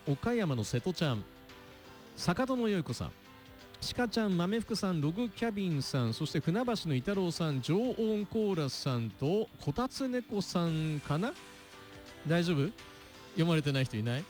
岡山の瀬戸ちゃん、坂戸のよい子さん、鹿ちゃん、豆福さん、ログキャビンさん、そして船橋の伊太郎さん、常温コーラスさんとこたつ猫さんかな。大丈夫？読まれてない人いない？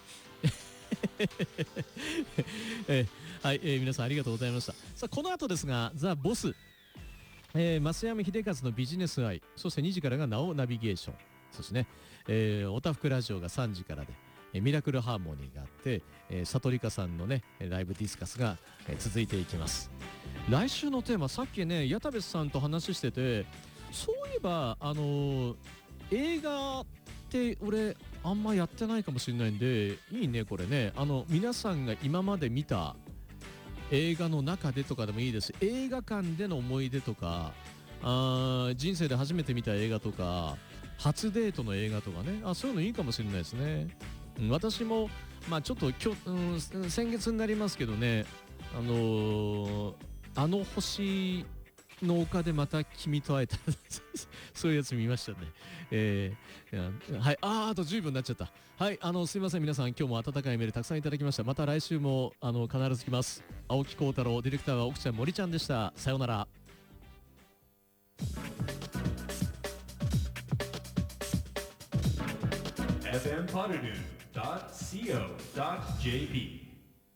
はい、皆さんありがとうございました。さあこの後ですが、ザ・ボス、増山秀和のビジネス愛、そして2時からがなおナビゲーション、そしてね、おたふくラジオが3時からで、ミラクルハーモニーがあって、さとりかさんのねライブディスカスが、続いていきます。来週のテーマ、さっきね矢田部さんと話してて、そういえば映画って俺あんまやってないかもしれないんで、いいねこれね。皆さんが今まで見た映画の中でとかでもいいです。映画館での思い出とか、人生で初めて見た映画とか、初デートの映画とかね、そういうのいいかもしれないですね。私もちょっと先月になりますけどね、あの星の丘でまた君と会えたそういうやつ見ましたね。はい、あと10分になっちゃった。はい、すいません皆さん、今日も温かいメールたくさんいただきました。また来週も必ず来ます。青木幸太郎、ディレクターは奥ちゃん森ちゃんでした。さようなら。 fmpodcast.co.jp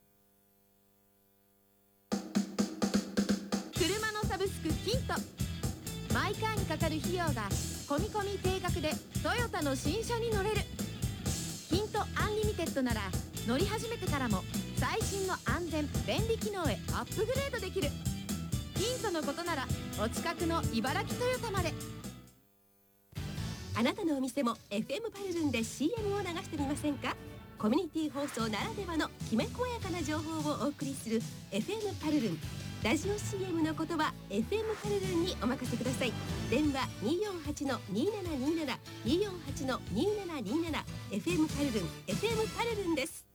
車のサブスクキント、マイカーにかかる費用が込み込み定額でトヨタの新車に乗れる。キントアンリミテッドなら乗り始めてからも最新の安全便利機能へアップグレードできる。キントのことならお近くの茨城トヨタまで。 あなたのお店も FM パルルンで CM を流してみませんか？コミュニティ放送ならではのきめ細やかな情報をお送りする FM パルルン。ラジオ CM のことは FM パルルンにお任せください。電話 248-2727 248-2727 FM パルルン FM パルルンです。